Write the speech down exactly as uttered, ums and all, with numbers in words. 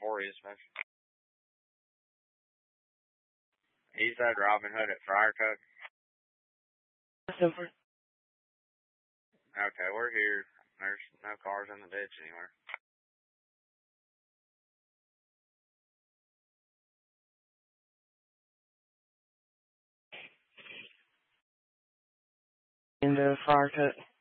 for you, especially. He said Robin Hood at Friartuck. Super. Okay, we're here. There's no cars in the ditch anywhere. In the Friartuck.